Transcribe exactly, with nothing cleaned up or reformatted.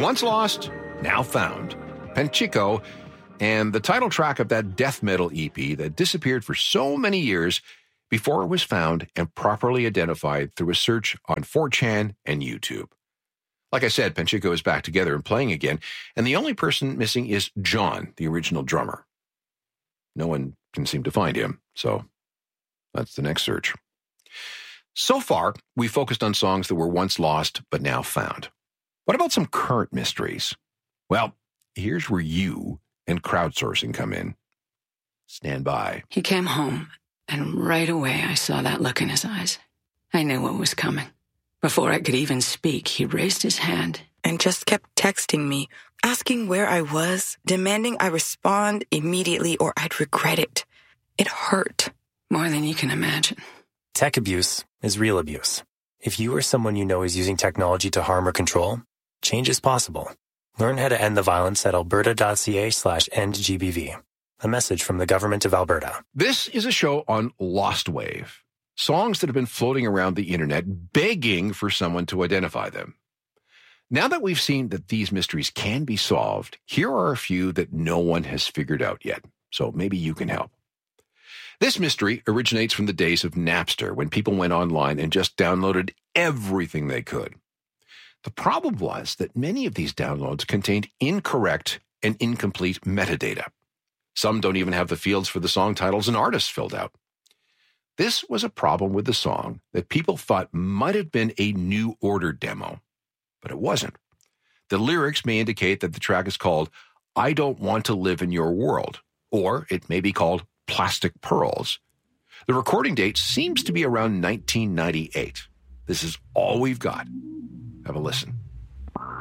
Once lost, now found. Penchico, and the title track of that death metal E P that disappeared for so many years before it was found and properly identified through a search on four chan and YouTube. Like I said, Penchico is back together and playing again, and the only person missing is John, the original drummer. No one can seem to find him, so that's the next search. So far, we focused on songs that were once lost but now found. What about some current mysteries? Well, here's where you and crowdsourcing come in. Stand by. He came home, and right away I saw that look in his eyes. I knew what was coming. Before I could even speak, he raised his hand and just kept texting me, asking where I was, demanding I respond immediately or I'd regret it. It hurt. More than you can imagine. Tech abuse is real abuse. If you or someone you know is using technology to harm or control, change is possible. Learn how to end the violence at alberta.ca slash end GBV. A message from the Government of Alberta. This is a show on Lost Wave. Songs that have been floating around the internet begging for someone to identify them. Now that we've seen that these mysteries can be solved, here are a few that no one has figured out yet. So maybe you can help. This mystery originates from the days of Napster, when people went online and just downloaded everything they could. The problem was that many of these downloads contained incorrect and incomplete metadata. Some don't even have the fields for the song titles and artists filled out. This was a problem with the song that people thought might have been a New Order demo, but it wasn't. The lyrics may indicate that the track is called I Don't Want to Live in Your World, or it may be called Plastic Pearls. The recording date seems to be around nineteen ninety-eight. This is all we've got. Have a listen.